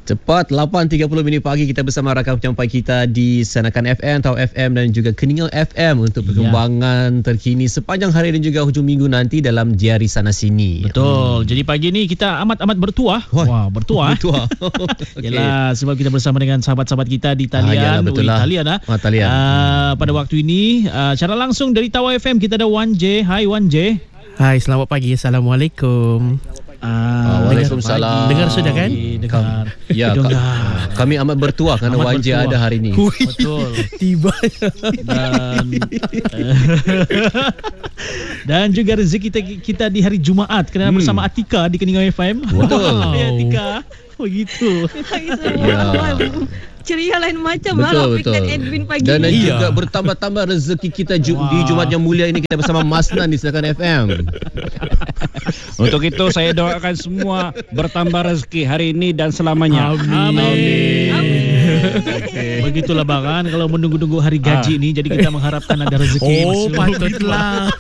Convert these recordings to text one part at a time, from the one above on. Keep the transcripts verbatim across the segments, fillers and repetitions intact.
Tepat lapan tiga puluh minit pagi kita bersama rakan penyampai kita di Sanakan F M, Tau F M dan juga Keningau F M untuk perkembangan ya. terkini sepanjang hari dan juga hujung minggu nanti dalam Diari Sana Sini. Betul. Hmm. Jadi pagi ni kita amat-amat bertuah. Wah, Wah bertuah. Bertuah. Okay. Yalah, sebab kita bersama dengan sahabat-sahabat kita di talian. Ah, yalah, betul lah. Talian ah. Ah, talian. Uh, pada waktu ini uh, secara langsung dari Tau F M kita ada Wan J. Hai Wan J. Hai, selamat pagi. Assalamualaikum. Ah, Waalaikumsalam. Dengar sudah kan? Dengar. Ya, Dengar. kami amat bertuah kerana Wan J ada hari ini. Betul. Tiba. Dan dan juga rezeki kita kita di hari Jumaat kerana hmm. bersama Atika di Keningau F M. Betul. Wow. Hai Atika. Begitu. Ya. Ceria lain macam lah betul, betul. Edwin pagi dan ni. Dan juga bertambah-tambah rezeki kita ju- di Jumaat yang mulia ini kita bersama Masnan di Sanakan F M. Untuk itu saya doakan semua bertambah rezeki hari ini dan selamanya. Amin. Amin. Amin. Okay. Begitulah bang, kalau menunggu-nunggu hari gaji ah. ni, jadi kita mengharapkan ada rezeki. Oh, patutlah.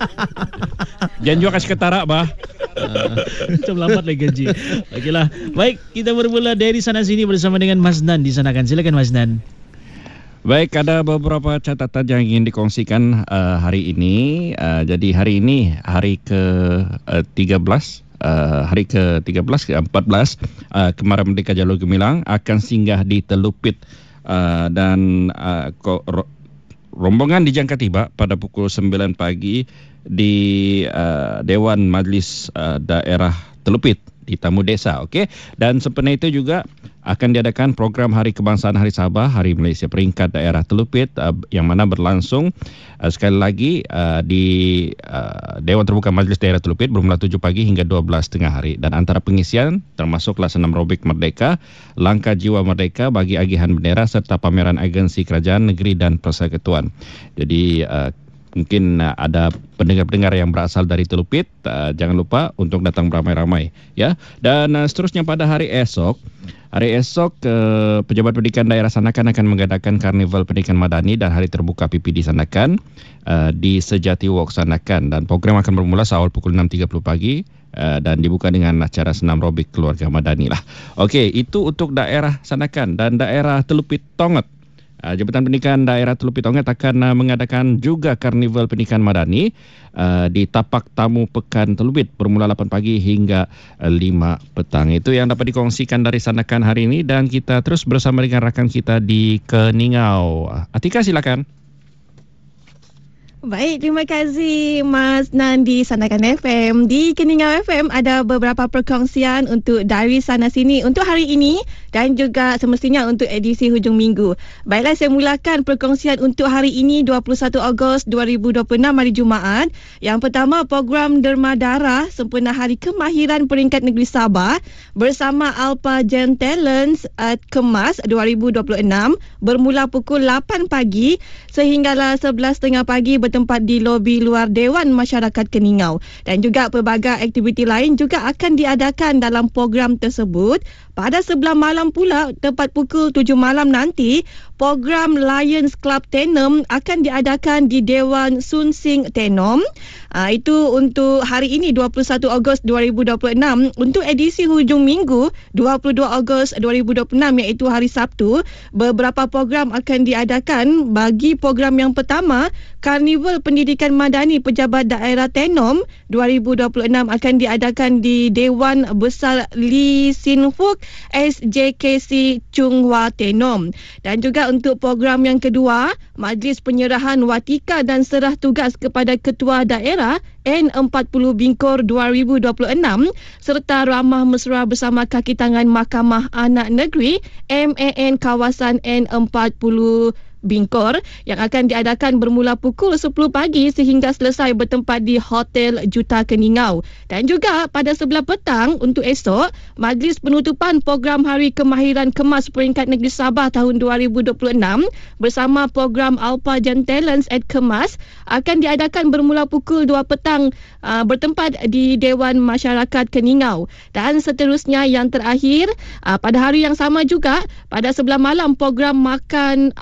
Jangan juga kasih ketarak bah. Macam lambat lagi gaji. Okeylah. Baik, kita bermula dari sana sini bersama dengan Mas Nan di Sanakan. Silakan Mas Nan. Baik, ada beberapa catatan yang ingin dikongsikan uh, hari ini. Uh, jadi hari ini hari ke uh, tiga belas, uh, hari ke tiga belas ke empat belas, uh, Kemaran Merdeka Jalur Gemilang akan singgah di Telupit uh, dan uh, ko- ro- rombongan dijangka tiba pada pukul sembilan pagi di uh, Dewan Majlis uh, Daerah Telupit di Tamu Desa, okey. Dan sempena itu juga akan diadakan program Hari Kebangsaan Hari Sabah Hari Malaysia peringkat daerah Telupit uh, yang mana berlangsung uh, sekali lagi uh, di uh, Dewan Terbuka Majlis Daerah Telupit bermula tujuh pagi hingga dua belas tengah hari, dan antara pengisian termasuklah senam robik merdeka, langkah jiwa merdeka bagi agihan bendera serta pameran agensi kerajaan negeri dan persekutuan. Jadi uh, mungkin uh, ada pendengar-pendengar yang berasal dari Telupit, uh, jangan lupa untuk datang beramai-ramai ya. Dan uh, seterusnya pada hari esok, hari esok uh, Pejabat Pendidikan Daerah Sanakan akan mengadakan Karnival Pendidikan Madani dan Hari Terbuka P P D Sanakan uh, di Sejati Walk Sanakan, dan program akan bermula seawal pukul enam tiga puluh pagi uh, dan dibuka dengan acara senam robik keluarga Madani lah. Okey, itu untuk daerah Sanakan. Dan daerah Telupit Tonget, Uh, Jabatan Pendidikan Daerah Telupit Tonget akan uh, mengadakan juga Karnival Pendidikan Madani uh, di Tapak Tamu Pekan Telupit bermula lapan pagi hingga uh, lima petang. Itu yang dapat dikongsikan dari Sanakan hari ini, dan kita terus bersama dengan rakan kita di Keningau. Atika, silakan. Baik, terima kasih Mas Nan di Sanakan F M. Di Keningau F M ada beberapa perkongsian untuk dari sana sini untuk hari ini dan juga semestinya untuk edisi hujung minggu. Baiklah, saya mulakan perkongsian untuk hari ini dua puluh satu Ogos dua ribu dua puluh enam hari Jumaat. Yang pertama, program Derma Darah sempena Hari Kemahiran Peringkat Negeri Sabah bersama Alpa Gen Talents at Kemas dua ribu dua puluh enam bermula pukul lapan pagi sehinggalah sebelas tiga puluh pagi tempat di lobi luar Dewan Masyarakat Keningau, dan juga pelbagai aktiviti lain juga akan diadakan dalam program tersebut. Pada sebelah malam pula, tepat pukul tujuh malam nanti, program Lions Club Tenom akan diadakan di Dewan Sun Sing Tenom. Uh, itu untuk hari ini dua puluh satu Ogos dua ribu dua puluh enam. Untuk edisi hujung minggu dua puluh dua Ogos dua ribu dua puluh enam iaitu hari Sabtu, beberapa program akan diadakan. Bagi program yang pertama, Karnival Pendidikan Madani Pejabat Daerah Tenom dua ribu dua puluh enam akan diadakan di Dewan Besar Lee Sin Fook S J K C Chung Hua Tenom. Dan juga untuk program yang kedua, Majlis Penyerahan Watika dan Serah Tugas kepada Ketua Daerah N empat puluh Bingkor dua ribu dua puluh enam serta Ramah Mesra bersama kaki tangan Mahkamah Anak Negeri M A N kawasan N empat puluh Bingkor yang akan diadakan bermula pukul sepuluh pagi sehingga selesai bertempat di Hotel Juta Keningau. Dan juga pada sebelah petang untuk esok, Majlis Penutupan Program Hari Kemahiran Kemas Peringkat Negeri Sabah tahun dua ribu dua puluh enam bersama program Alpa Gen Talents at Kemas akan diadakan bermula pukul dua petang uh, bertempat di Dewan Masyarakat Keningau. Dan seterusnya yang terakhir, uh, pada hari yang sama juga pada sebelah malam program Makan Amal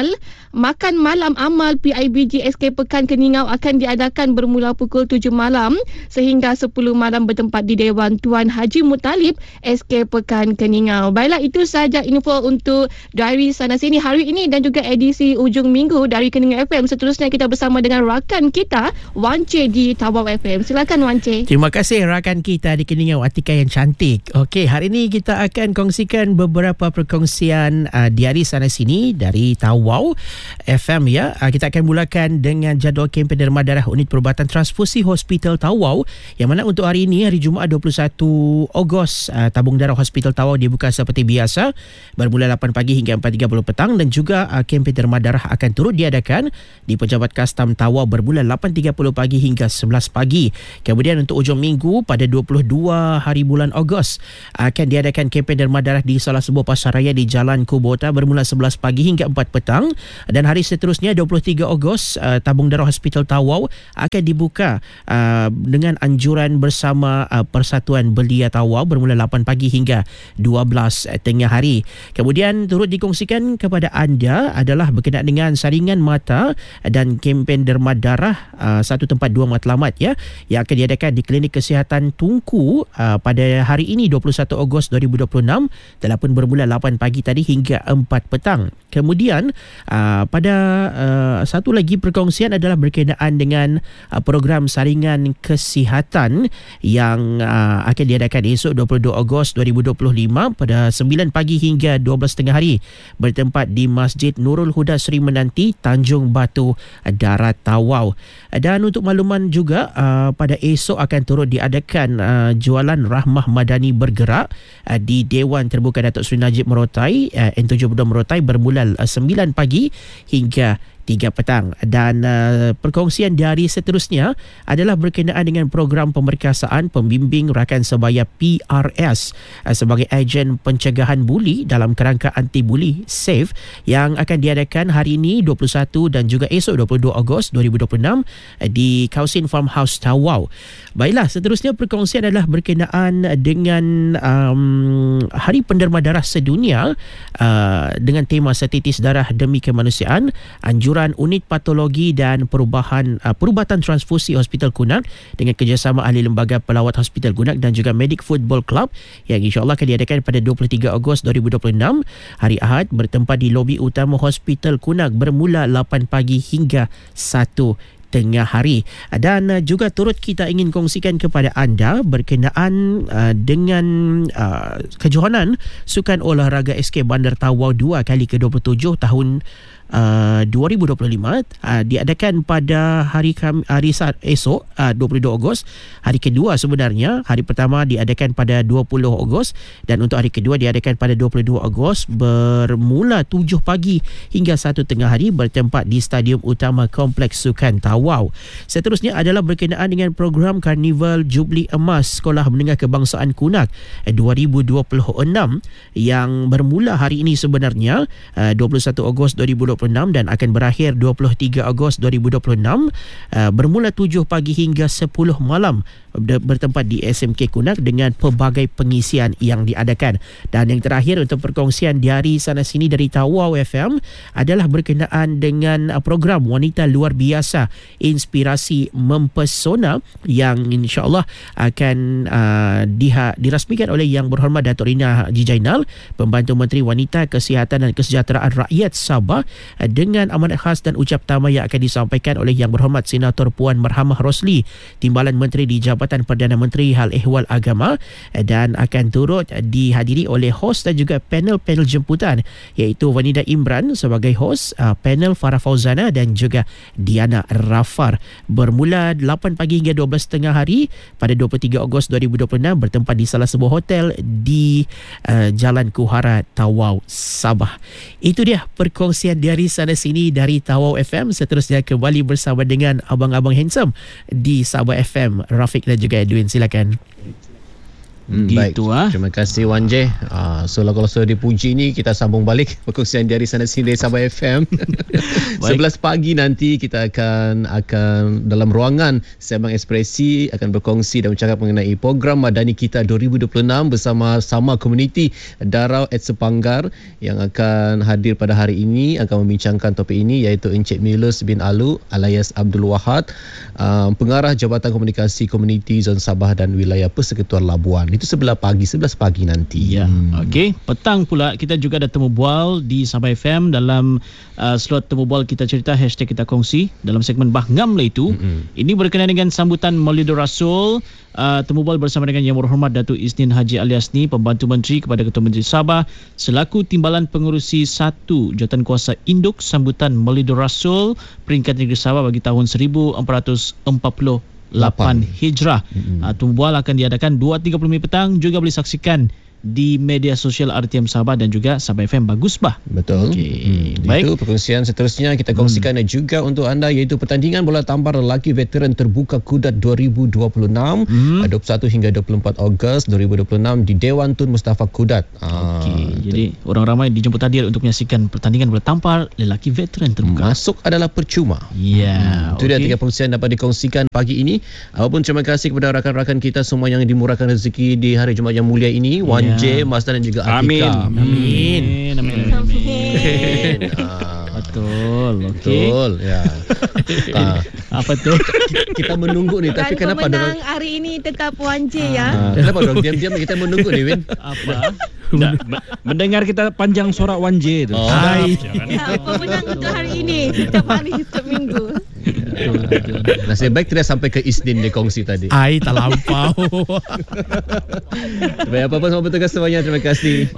Makan malam amal P I B G S K Pekan Keningau akan diadakan bermula pukul tujuh malam sehingga sepuluh malam bertempat di Dewan Tuan Haji Muttalib S K Pekan Keningau. Baiklah, itu sahaja info untuk Diary Sana Sini hari ini dan juga edisi Ujung Minggu dari Keningau F M. Seterusnya kita bersama dengan rakan kita Wan Che di Tawau F M. Silakan Wan Che. Terima kasih rakan kita di Keningau, Atika yang cantik. Okey, hari ini kita akan kongsikan beberapa perkongsian uh, Diary Sana Sini dari Tawau F M ya. Uh, kita akan mulakan dengan jadual kempen derma darah Unit Perubatan Transfusi Hospital Tawau, yang mana untuk hari ini, hari Jumaat dua puluh satu Ogos, uh, tabung darah Hospital Tawau dibuka seperti biasa bermula lapan pagi hingga empat tiga puluh petang, dan juga uh, kempen derma darah akan turut diadakan di Pejabat Kastam Tawau bermula lapan tiga puluh pagi hingga sebelas pagi. Kemudian untuk hujung minggu pada dua puluh dua hari bulan Ogos akan diadakan kempen derma darah di salah sebuah pasaraya di Jalan Kubota bermula sebelas pagi hingga empat petang, dan hari seterusnya dua puluh tiga Ogos uh, tabung darah Hospital Tawau akan dibuka uh, dengan anjuran bersama uh, Persatuan Belia Tawau bermula lapan pagi hingga dua belas tengah hari. Kemudian turut dikongsikan kepada anda adalah berkenaan dengan saringan mata dan kempen derma darah uh, satu tempat dua matlamat ya, yang akan diadakan di Klinik Kesihatan Tungku uh, pada hari ini dua puluh satu Ogos dua ribu dua puluh enam, telah pun bermula lapan pagi tadi hingga empat petang. Kemudian uh, pada uh, satu lagi perkongsian adalah berkenaan dengan uh, program saringan kesihatan yang uh, akan diadakan esok dua puluh dua Ogos dua ribu dua puluh lima pada sembilan pagi hingga dua belas tengah hari bertempat di Masjid Nurul Huda Sri Menanti, Tanjung Batu Darat Tawau. Dan untuk makluman juga uh, pada esok akan turut diadakan uh, jualan Rahmah Madani Bergerak uh, di Dewan Terbuka Datuk Seri Najib Merotai uh, N tujuh puluh dua Merotai bermula uh, sembilan pagi hingga tiga petang. Dan uh, perkongsian dari seterusnya adalah berkenaan dengan program pemerkasaan pembimbing rakan sebaya P R S uh, sebagai ejen pencegahan buli dalam kerangka anti buli SAFE yang akan diadakan hari ini dua puluh satu dan juga esok dua puluh dua Ogos dua ribu dua puluh enam uh, di Kausin Farmhouse Tawau. Baiklah, seterusnya perkongsian adalah berkenaan dengan um, Hari Penderma Darah Sedunia uh, dengan tema Setitis Darah Demi Kemanusiaan. Anjuran Unit Patologi dan Perubahan uh, Perubatan Transfusi Hospital Kunak dengan kerjasama ahli lembaga pelawat Hospital Kunak dan juga Medic Football Club yang insya-Allah akan diadakan pada dua puluh tiga Ogos dua ribu dua puluh enam hari Ahad bertempat di lobi utama Hospital Kunak bermula lapan pagi hingga satu tengah hari. Dan uh, juga turut kita ingin kongsikan kepada anda berkenaan uh, dengan uh, kejohanan Sukan Olahraga S K Bandar Tawau dua kali ke dua puluh tujuh tahun Uh, dua ribu dua puluh lima uh, diadakan pada hari Kam- hari Saat esok uh, dua puluh dua Ogos. Hari kedua sebenarnya, hari pertama diadakan pada dua puluh Ogos dan untuk hari kedua diadakan pada dua puluh dua Ogos bermula tujuh pagi hingga satu tengah hari bertempat di Stadium Utama Kompleks Sukan Tawau. Seterusnya adalah berkenaan dengan program Karnival Jubli Emas Sekolah Menengah Kebangsaan Kunak dua ribu dua puluh enam yang bermula hari ini sebenarnya uh, dua puluh satu Ogos dua ribu dua puluh enam dan akan berakhir dua puluh tiga Ogos dua ribu dua puluh enam uh, bermula tujuh pagi hingga sepuluh malam bertempat di S M K Kunak dengan pelbagai pengisian yang diadakan. Dan yang terakhir untuk perkongsian Diary Sana Sini dari Tawau F M adalah berkenaan dengan program Wanita Luar Biasa Inspirasi Mempesona yang insya-Allah akan uh, diha, dirasmikan oleh Yang Berhormat Datuk Rina Haji Jainal, Pembantu Menteri Wanita, Kesihatan dan Kesejahteraan Rakyat Sabah, dengan amanat khas dan ucap tama yang akan disampaikan oleh Yang Berhormat Senator Puan Marhamah Rosli, Timbalan Menteri di Jabatan Perdana Menteri Hal Ehwal Agama, dan akan turut dihadiri oleh hos dan juga panel-panel jemputan iaitu Vanida Imran sebagai hos, panel Farah Fauzana dan juga Diana Rafar bermula lapan pagi hingga dua belas tengah hari pada dua puluh tiga Ogos dua ribu dua puluh enam bertempat di salah sebuah hotel di uh, Jalan Kuhara Tawau, Sabah. Itu dia perkongsian dari Sana Sini dari Tawau F M. Seterusnya kembali bersama dengan abang-abang handsome di Sabah F M, Rafiq dan juga Edwin. Silakan. Hmm, gitu baik. ah. Terima kasih Wan J. Uh, Uh, so kalau sudah dipuji ni, kita sambung balik perkongsian dari sana sini dari Sabah F M. sebelas pagi nanti kita akan akan dalam ruangan Sembang Ekspresi akan berkongsi dan bercakap mengenai program Madani kita dua ribu dua puluh enam bersama sama komuniti Darau at Sepanggar yang akan hadir pada hari ini, akan membincangkan topik ini, iaitu Encik Milus bin Alu alias Abdul Wahad, uh, pengarah Jabatan Komunikasi Komuniti Zon Sabah dan Wilayah Persekutuan Labuan. Itu sebelah pagi, sebelas pagi nanti. Ya, hmm. okey. Petang pula kita juga ada temu bual di Sabah F M dalam uh, slot temu bual kita cerita hashtag kita kongsi dalam segmen Bah Ngam lah itu. Mm-hmm. Ini berkenaan dengan sambutan Maulidur Rasul. Uh, temu bual bersama dengan Yang Berhormat Datuk Isnin Haji Aliasni, Pembantu Menteri kepada Ketua Menteri Sabah, selaku Timbalan Pengerusi satu Jawatan Kuasa Induk sambutan Maulidur Rasul peringkat negeri Sabah bagi tahun seribu empat ratus empat puluh lapan Hijrah. Mm-hmm. Uh, temu bual akan diadakan dua tiga puluh minit petang, juga boleh saksikan di media sosial R T M Sabah dan juga Sabah F M. Bagus bah. Betul. Okay. Hmm. Baik. Itu perkongsian seterusnya kita kongsikan hmm. juga untuk anda, iaitu pertandingan bola tampar lelaki veteran terbuka Kudat dua ribu dua puluh enam hmm. dua puluh satu hingga dua puluh empat Ogos dua ribu dua puluh enam di Dewan Tun Mustafa Kudat. Okey. Ah, jadi orang ramai dijemput hadir untuk menyaksikan pertandingan bola tampar lelaki veteran terbuka. Masuk adalah percuma. Ya. Yeah. Hmm. Itu okay. dia tiga perkongsian dapat dikongsikan pagi ini. Apapun, terima kasih kepada rakan-rakan kita semua yang dimurahkan rezeki di hari Jumaat yang mulia ini. Wan J, Masdan dan juga Atika. Amin. Amin. Amin. Amin. Amin. Betul. Okay. Betul. Ya. uh, Apa tu? Kita menunggu ni, tapi dan kenapa pemenang dorang... hari ini tetap Wan J ya. Uh, kenapa dorang diam-diam kita menunggu ni, Win? Apa? Nah, mendengar kita panjang sorak Wan J tu. Oh. Hai. Ya, pemenang untuk hari ini setiap hari, setiap minggu. Nasib baik tidak sampai ke Isnin dia kongsi tadi. Ai tak lampau. Baik, apa-apa semua bertugas semuanya. Terima kasih.